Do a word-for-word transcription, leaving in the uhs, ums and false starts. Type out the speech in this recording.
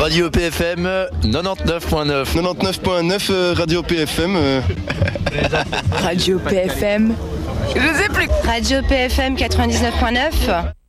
Radio P F M quatre-vingt-dix-neuf point neuf. quatre-vingt-dix-neuf point neuf euh, Radio P F M. euh. Radio P F M. Je sais plus. Radio P F M quatre-vingt-dix-neuf point neuf.